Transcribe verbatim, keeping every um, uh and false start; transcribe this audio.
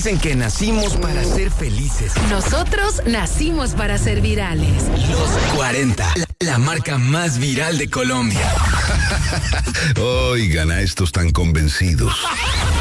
Dicen que nacimos para ser felices. Nosotros nacimos para ser virales. Los cuarenta, la, la marca más viral de Colombia. Oigan a estos tan convencidos.